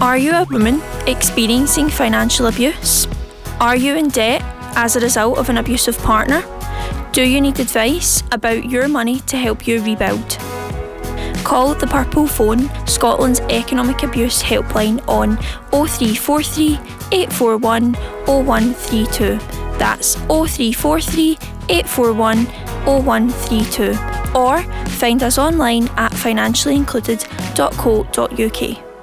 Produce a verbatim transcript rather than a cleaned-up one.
Are you a woman experiencing financial abuse? Are you in debt as a result of an abusive partner? Do you need advice about your money to help you rebuild? Call the Purple Phone, Scotland's economic abuse helpline on oh three four three, eight four one, oh one three two. That's oh three four three, eight four one, oh one three two. Or find us online at financially included dot co dot uk.